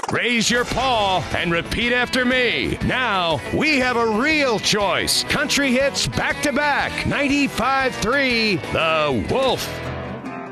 Raise your paw and repeat after me. Now we have a real choice. Country hits back to back. 95.3 The Wolf.